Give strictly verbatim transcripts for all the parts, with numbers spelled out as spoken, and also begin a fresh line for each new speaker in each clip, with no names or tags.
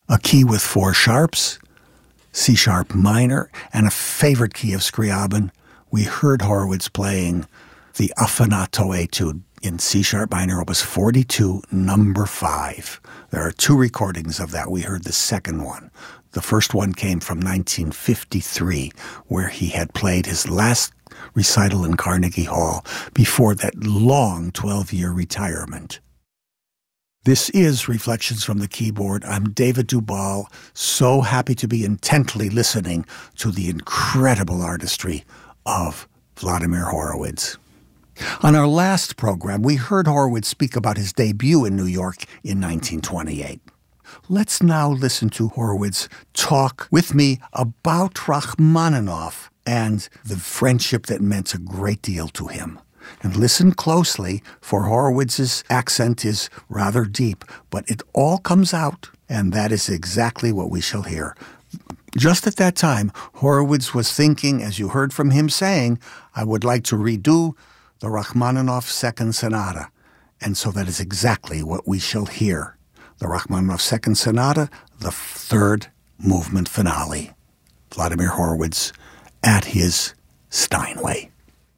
a key with four sharps, C sharp minor, and a favorite key of Scriabin. We heard Horowitz playing the Affanato Etude in C sharp minor, opus forty-two, number five. There are two recordings of that. We heard the second one. The first one came from nineteen fifty-three, where he had played his last recital in Carnegie Hall before that long twelve-year retirement. This is Reflections from the Keyboard. I'm David Duvall, so happy to be intently listening to the incredible artistry of Vladimir Horowitz. On our last program, we heard Horowitz speak about his debut in New York in nineteen twenty-eight. Let's now listen to Horowitz talk with me about Rachmaninoff and the friendship that meant a great deal to him. And listen closely, for Horowitz's accent is rather deep, but it all comes out, and that is exactly what we shall hear. Just at that time, Horowitz was thinking, as you heard from him saying, I would like to redo the Rachmaninoff Second Sonata. And so that is exactly what we shall hear. The Rachmaninoff Second Sonata, the third movement finale. Vladimir Horowitz at his Steinway.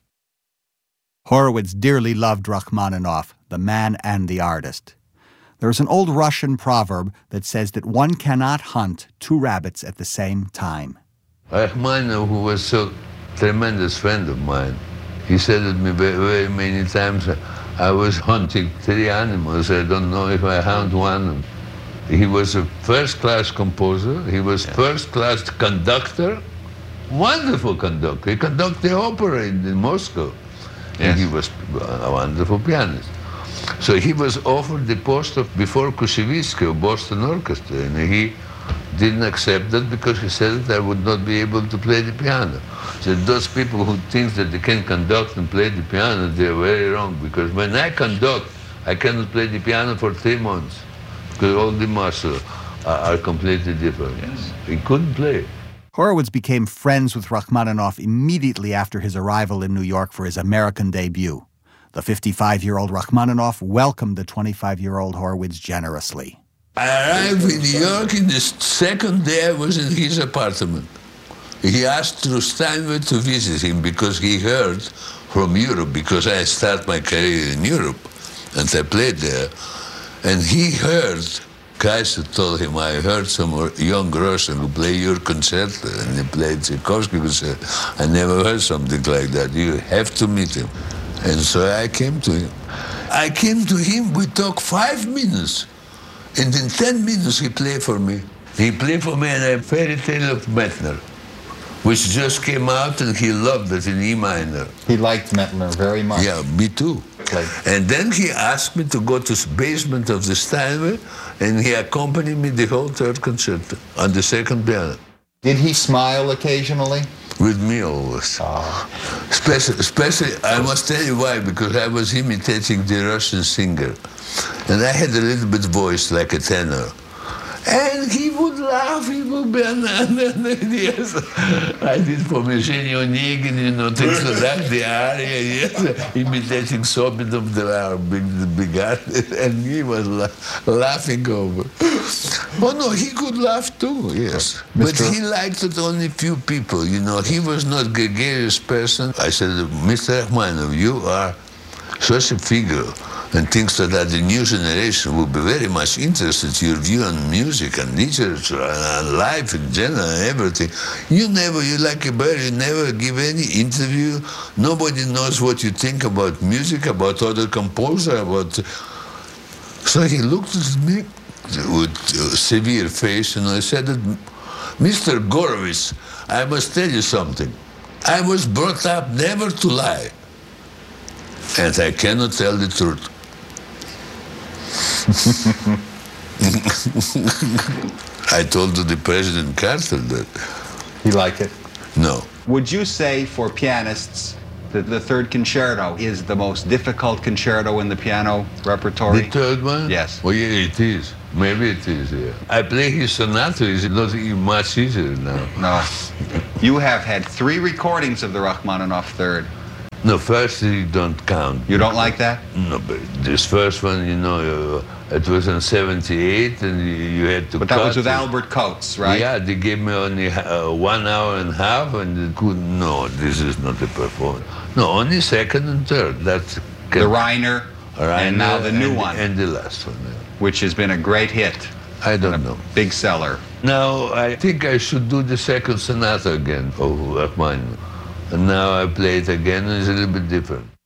Horowitz dearly loved Rachmaninoff, the man and the artist. There is an old Russian proverb that says that one cannot hunt two rabbits at the same time.
Rachmaninoff, who was so tremendous friend of mine, he said to me very, very many times, I was hunting three animals, I don't know if I found one. He was a first-class composer, he was yeah. first-class conductor, wonderful conductor. He conducted the opera in, in Moscow. Yes. And he was a wonderful pianist. So he was offered the post of before Kushevitsky of Boston Orchestra, and he didn't accept that because he said that I would not be able to play the piano. So those people who think that they can conduct and play the piano, they are very wrong, because when I conduct, I cannot play the piano for three months, because all the muscles are, are completely different. Yes. He couldn't play.
Horowitz became friends with Rachmaninoff immediately after his arrival in New York for his American debut. The fifty-five-year-old Rachmaninoff welcomed the twenty-five-year-old Horowitz generously.
I arrived in New York, and the second day I was in his apartment. He asked through Steinway to visit him because he heard from Europe, because I started my career in Europe, and I played there. And he heard, Kaiser told him, I heard some young Russian who play your concerto, and he played Tchaikovsky concerto. I never heard something like that. You have to meet him. And so I came to him. I came to him, we talked five minutes. And in ten minutes he played for me. He played for me a fairy tale of Mettner, which just came out, and he loved it in E minor.
He liked Mettner very much.
Yeah, me too.
Like,
and then he asked me to go to the basement of the Steinway, and he accompanied me the whole third concerto on the second piano.
Did he smile occasionally?
With me always.
Oh.
Especially, especially, I must tell you why, because I was imitating the Russian singer, and I had a little bit voice like a tenor. And he would laugh, he would be, and, and, and yes, I did for Evgeny Onegin, you know, things like that, the aria, yes, imitating Sobin of the hour, big, the big artist, and he was la- laughing over. Oh no, he could laugh too, yes. Mister But he liked it only few people, you know, he was not a gregarious person. I said, Mister Rachmaninoff, you are such a figure, and things like that the new generation will be very much interested in your view on music and literature and life in general and everything. You never, you like a bird, you never give any interview. Nobody knows what you think about music, about other composers, about... So he looked at me with a severe face, and I said, Mister Gorovitz, I must tell you something. I was brought up never to lie, and I cannot tell the truth. I told the President Carter that.
He liked it?
No.
Would you say for pianists that the third concerto is the most difficult concerto in the piano repertory?
The third one?
Yes.
Oh, yeah, it is. Maybe it is, yeah. I play his sonata. It's not much easier now.
No. You have had three recordings of the Rachmaninoff Third.
No, first you don't count.
You don't like that?
No, but this first one, you know, uh, it was in seventy-eight, and you, you had to
But that
cut
was with
it.
Albert Coates, right?
Yeah, they gave me only uh, one hour and a half, and they couldn't, no, this is not a performance. No, only second and third. That's
The Reiner,
Reiner
and now the new
and,
one,
And the last one. Yeah.
which has been a great hit.
I don't know.
Big seller.
Now, I think I should do the second sonata again of Rachmaninoff. And now I play it again, and it's a little bit different.